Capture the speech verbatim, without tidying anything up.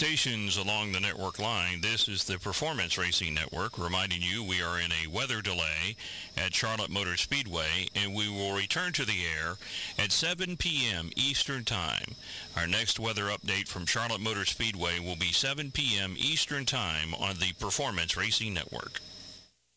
stations along the network line, this is the Performance Racing Network, reminding you we are in a weather delay at Charlotte Motor Speedway, and we will return to the air at seven p.m. Eastern Time. Our next weather update from Charlotte Motor Speedway will be seven p.m. Eastern Time on the Performance Racing Network.